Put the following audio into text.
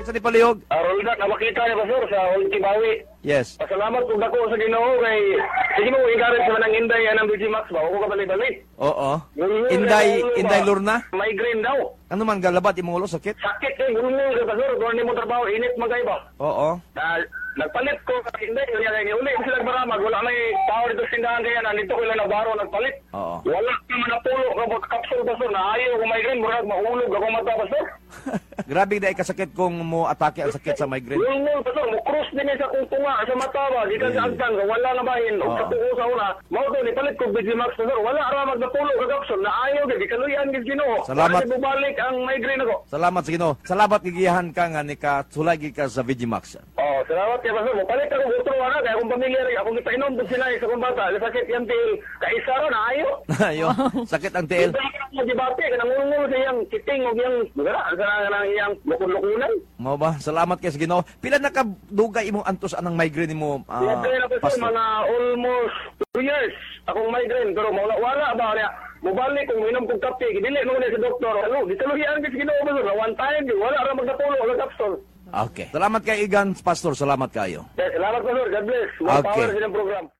Kinsa ni palihog? Roldan, nakakita niya Pastor sa Ultimawi. Yes. Pasalamat kung dako sa Ginoo kay sige mo igarit sa manang Inday anang BG Max ba ako ka bali-bali. Oo. Inday Lurna? Migraine daw. Ano man galabat imong ulo sakit? Sakit eh, gulungol ka Pastor, kung mo trabaho init magay ba. Oo. Nagpalit ko kasi hindi kaya uli sila maramag wala may tao dito sindahan kaya nandito ko lang nabaro nagpalit. Oo. Wala naman napulo kapag kapsul Pastor na ayaw ko migraine murag mahulog ako mata Pastor. Grabe na kasakit kung mo atake ang sakit sa migraine. Gulungol Pastor, mo cross din sa kung tunga sa mata ba, di ka sa agdan wala na bahin o sa tuko sa una. Mao to ni palit ko BG Max Pastor, wala ramag napulo ka kapsul na ayaw gid kaluyan gid Ginoo. Salamat. Kasi bubalik ang migraine ako. Salamat sa Ginoo. Salamat gigiyahan ka nga ni ka sulagi ka sa Vigimax. Oh, salamat kay Pastor. Palit ako butro ana kay akong pamilya rin akong ipainom pud sila sa kong bata. Sakit yan til kaisa ra na ayo. Ayo, sakit ang tiil. Mo dibate kanang ngulngul sa iyang kiting o iyang gara sa iyang lukon-lukunan. Mao ba? Salamat kay sa Ginoo. Pila na ka dugay imong antos anang migraine mo? Migraine na Pastor mga almost 2 years akong migraine pero wala ba niya. Mubalik kung minom kong kape, dili mo na sa doktor. Ano, ditaluhian kay Ginoo Pastor. One time wala ra magdapulo ang kapsul. Okay. Salamat kay Igan, Pastor. Salamat kayo. Salamat Pastor. God bless. More Okay. power sa inyong program.